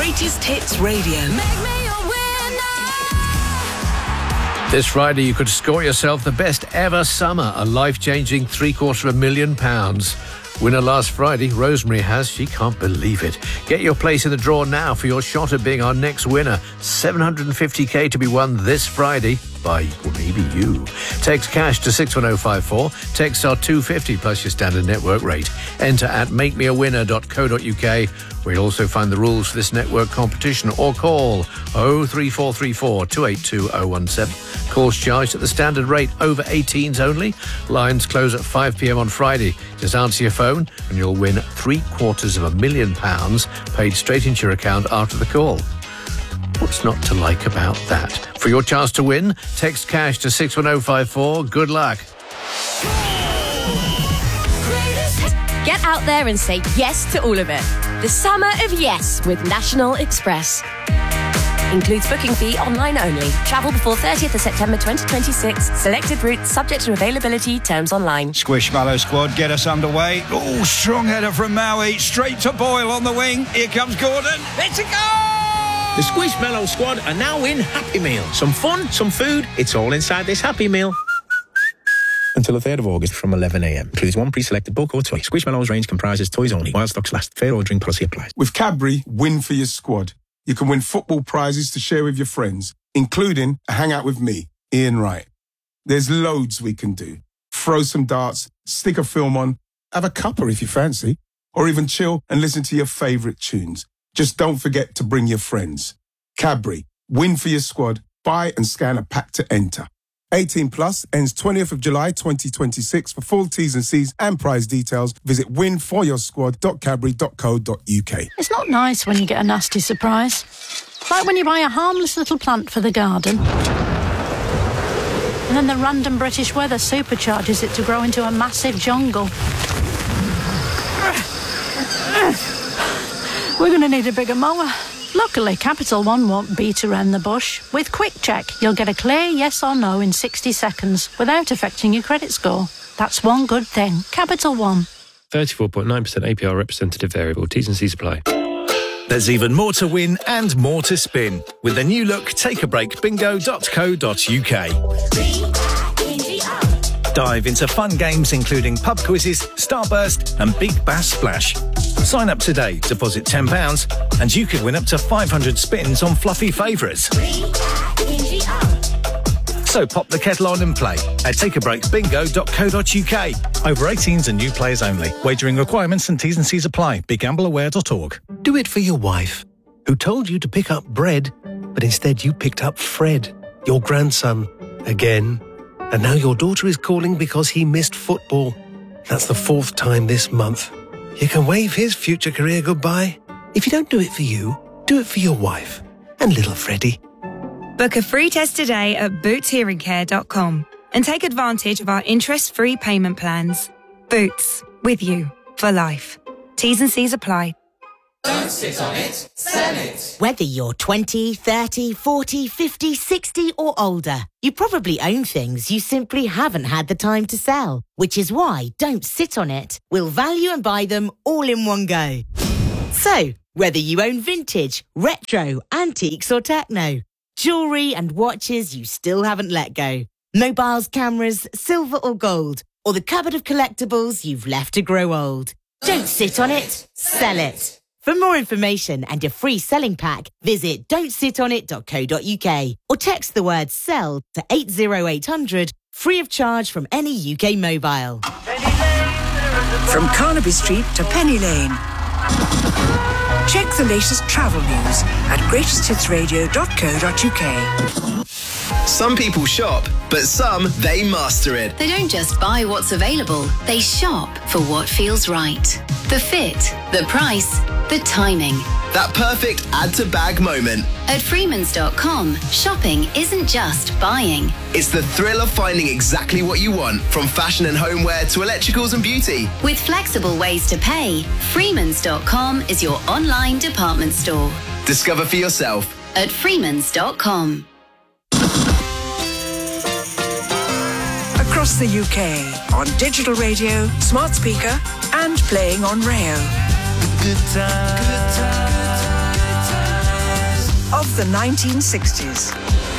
Greatest Hits Radio. This Friday, you could score yourself the best ever summer, a life-changing £750,000. Winner last Friday, Rosemary has. She can't believe it. Get your place in the draw now for your shot at being our next winner. £750,000 to be won this Friday by maybe you. Text cash to 61054. Text our 250 plus your standard network rate. Enter at makemeawinner.co.uk, where you'll also find the rules for this network competition, or call 03434 282 017. Calls charged at the standard rate, over 18s only. Lines close at 5 p.m. on Friday. Just answer your phone and you'll win £750,000 paid straight into your account after the call. What's not to like about that? For your chance to win, text cash to 61054. Good luck. Get out there and say yes to all of it. The Summer of Yes with National Express. Includes booking fee, online only. Travel before 30th of September 2026. Selected routes subject to availability. Terms online. Squishmallow squad, get us underway. Oh, strong header from Maui. Straight to Boyle on the wing. Here comes Gordon. It's a goal! The Squishmallow squad are now in Happy Meal. Some fun, some food. It's all inside this Happy Meal. Until the 3rd of August from 11am. Includes one pre-selected book or toy. Squishmallow's range comprises toys only, while stocks last. Fair ordering policy applies. With Cadbury, win for your squad. You can win football prizes to share with your friends, including a hangout with me, Ian Wright. There's loads we can do. Throw some darts, stick a film on, have a cuppa if you fancy, or even chill and listen to your favourite tunes. Just don't forget to bring your friends. Cadbury, win for your squad. Buy and scan a pack to enter. 18 plus, ends 20th of July 2026. For full T's and C's and prize details, visit winforyoursquad.cadbury.co.uk. It's not nice when you get a nasty surprise. Like when you buy a harmless little plant for the garden, and then the random British weather supercharges it to grow into a massive jungle. We're going to need a bigger mower. Luckily, Capital One won't beat around the bush. With Quick Check, you'll get a clear yes or no in 60 seconds without affecting your credit score. That's one good thing. Capital One. 34.9% APR representative variable. T's and C's apply. There's even more to win and more to spin with the new look takeabreakbingo.co.uk. Dive into fun games including pub quizzes, Starburst and Big Bass Splash. Sign up today, deposit £10 and you could win up to 500 spins on fluffy favourites. So pop the kettle on and play at takeabreakbingo.co.uk. Over 18s and new players only. Wagering requirements and T's and C's apply. BeGambleAware.org. Do it for your wife, who told you to pick up bread, but instead you picked up Fred, your grandson, again. And now your daughter is calling because he missed football. That's the 4th time this month. You can wave his future career goodbye. If you don't do it for you, do it for your wife and little Freddie. Book a free test today at bootshearingcare.com and take advantage of our interest-free payment plans. Boots, with you for life. T's and C's apply. Don't sit on it, sell it. Whether you're 20, 30, 40, 50, 60 or older, you probably own things you simply haven't had the time to sell, which is why Don't Sit on It will value and buy them all in one go. So, whether you own vintage, retro, antiques or techno, jewellery and watches you still haven't let go, mobiles, cameras, silver or gold, or the cupboard of collectibles you've left to grow old. Don't sit on it, sell it. For more information and your free selling pack, visit don'tsitonit.co.uk or text the word SELL to 80800, free of charge from any UK mobile. From Carnaby Street to Penny Lane. Check the latest travel news at greatesthitsradio.co.uk. Some people shop, but some, they master it. They don't just buy what's available, they shop for what feels right. The fit, the price, the timing. That perfect add-to-bag moment. At Freemans.com, shopping isn't just buying. It's the thrill of finding exactly what you want, from fashion and homeware to electricals and beauty. With flexible ways to pay, Freemans.com is your online department store. Discover for yourself at Freemans.com. Across the UK, on digital radio, smart speaker, and playing on Rayo. Good time. the 1960s.